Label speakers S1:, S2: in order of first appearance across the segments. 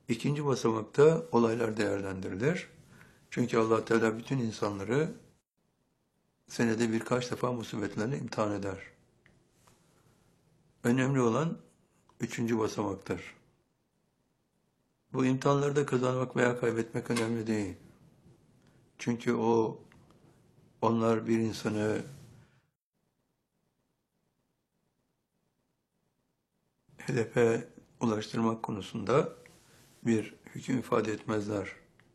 S1: İkinci basamakta olaylar değerlendirilir. Çünkü Allah Teala bütün insanları senede birkaç defa musibetlerle imtihan eder. Önemli olan üçüncü basamaktır. Bu imtihanlarda kazanmak veya kaybetmek önemli değil. Çünkü onlar bir insanı hedefe ulaştırmak konusunda bir hüküm ifade etmezler.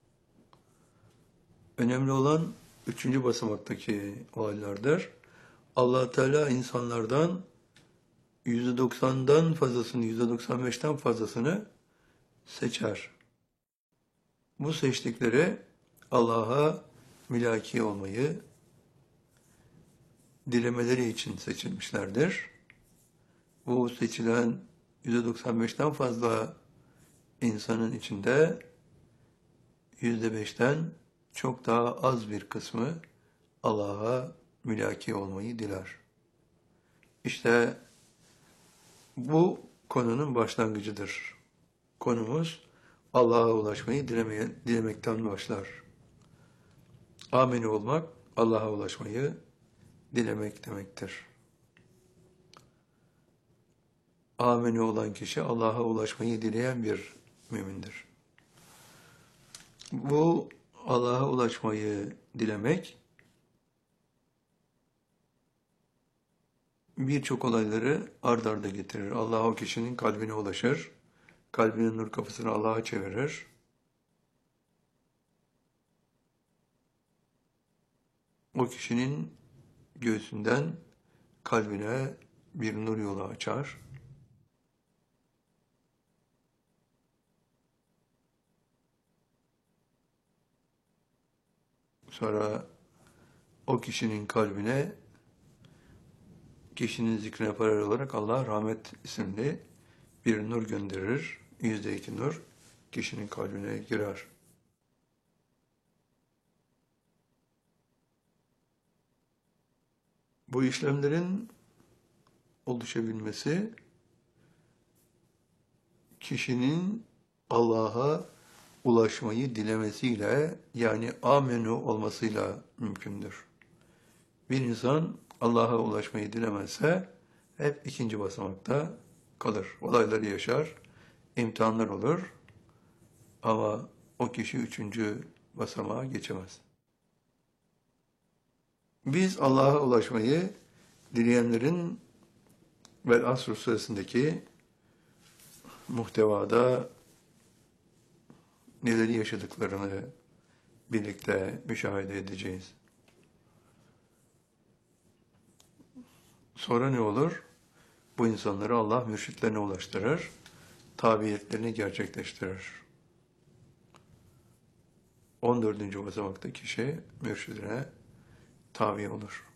S1: Önemli olan üçüncü basamaktaki olaylardır. Allah Teala insanlardan %90'dan fazlasını, %95'ten fazlasını seçer. Bu seçtikleri Allah'a mülaki olmayı dilemeleri için seçilmişlerdir. Bu seçilen %95'ten fazla insanın içinde %5'ten çok daha az bir kısmı Allah'a mülaki olmayı diler. İşte bu konunun başlangıcıdır. Konumuz Allah'a ulaşmayı dilemekten başlar. Ameni olmak, Allah'a ulaşmayı dilemek demektir. Ameni olan kişi Allah'a ulaşmayı dileyen bir mümindir. Bu Allah'a ulaşmayı dilemek birçok olayları ard arda getirir. Allah o kişinin kalbine ulaşır. Kalbinin nur kapısını Allah'a çevirir. O kişinin göğsünden kalbine bir nur yolu açar. Sonra o kişinin kalbine kişinin zikrine paralel olarak Allah rahmet isimli bir nur gönderir. %2 nur kişinin kalbine girer. Bu işlemlerin oluşabilmesi kişinin Allah'a ulaşmayı dilemesiyle, yani amenu olmasıyla mümkündür. Bir insan Allah'a ulaşmayı dilemezse hep ikinci basamakta kalır. Olayları yaşar, imtihanlar olur ama o kişi üçüncü basamağa geçemez. Biz Allah'a ulaşmayı dileyenlerin Vel-Asr suresindeki muhtevada neleri yaşadıklarını birlikte müşahede edeceğiz. Sonra ne olur? Bu insanları Allah mürşitlerine ulaştırır, tabiyetlerini gerçekleştirir. 14. basamakta kişi mürşidine tabi olur.